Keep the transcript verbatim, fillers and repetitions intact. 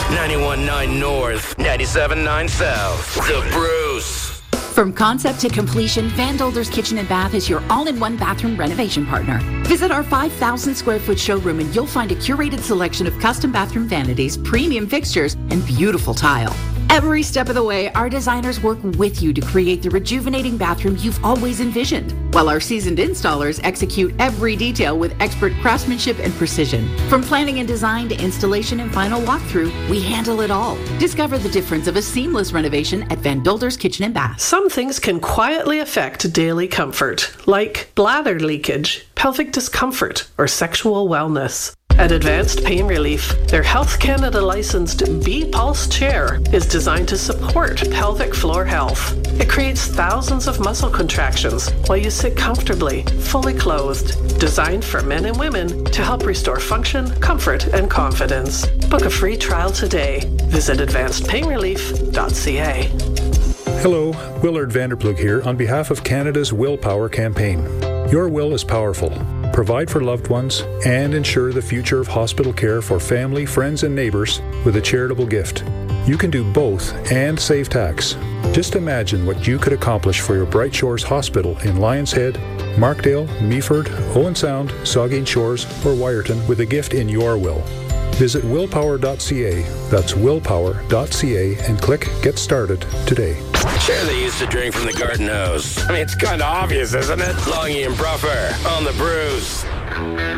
ninety-one point nine North, ninety-seven point nine South. The Bruce. From concept to completion, Van Dolder's Kitchen and Bath is your all-in-one bathroom renovation partner. Visit our five thousand square foot showroom and you'll find a curated selection of custom bathroom vanities, premium fixtures, and beautiful tile. Every step of the way, our designers work with you to create the rejuvenating bathroom you've always envisioned, while our seasoned installers execute every detail with expert craftsmanship and precision. From planning and design to installation and final walkthrough, we handle it all. Discover the difference of a seamless renovation at Van Dolder's Kitchen and Bath. Some things can quietly affect daily comfort, like bladder leakage, pelvic discomfort, or sexual wellness. At Advanced Pain Relief, their Health Canada licensed B-Pulse chair is designed to support pelvic floor health. It creates thousands of muscle contractions while you sit comfortably, fully clothed. Designed for men and women to help restore function, comfort, and confidence. Book a free trial today. Visit advanced pain relief dot c a. Hello, Willard Vanderplug here on behalf of Canada's Willpower campaign. Your will is powerful. Provide for loved ones and ensure the future of hospital care for family, friends, and neighbors with a charitable gift. You can do both and save tax. Just imagine what you could accomplish for your Bright Shores Hospital in Lions Head, Markdale, Meaford, Owen Sound, Saugeen Shores, or Wyerton with a gift in your will. Visit willpower dot c a, that's willpower dot c a, and click Get Started today. Sure, they used to drink from the garden hose. I mean, it's kind of obvious, isn't it? Longy and Bruffer on the Bruce.